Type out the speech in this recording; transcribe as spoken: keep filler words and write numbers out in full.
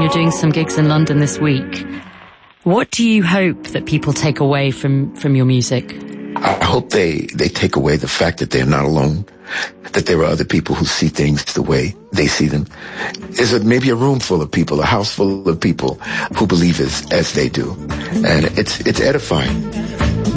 you're doing some gigs in London this week. What do you hope that people take away from, from your music? I hope they, they take away the fact that they're not alone, that there are other people who see things the way they see them. There's a, maybe a room full of people, a house full of people who believe as, as they do. And it's, it's edifying.